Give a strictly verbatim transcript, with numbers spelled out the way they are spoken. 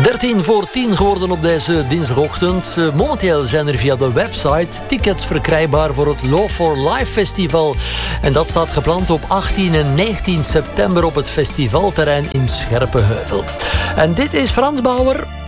dertien voor tien geworden op deze dinsdagochtend. Momenteel zijn er via de website tickets verkrijgbaar voor het Love for Life Festival. En dat staat gepland op achttien en negentien september op het festivalterrein in Scherpenheuvel. En dit is Frans Bauer.